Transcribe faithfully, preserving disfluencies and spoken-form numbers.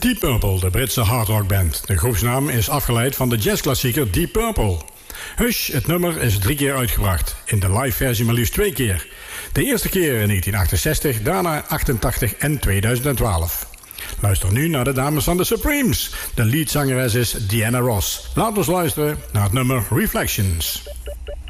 Deep Purple, de Britse hardrockband. De groepsnaam is afgeleid van de jazzklassieker Deep Purple. Hush, het nummer is drie keer uitgebracht. In de live versie maar liefst twee keer. De eerste keer in negentien achtenzestig, daarna achtentachtig en tweeduizend twaalf. Luister nu naar de dames van de Supremes. De leadzangeres is Diana Ross. Laat ons luisteren naar het nummer Reflections.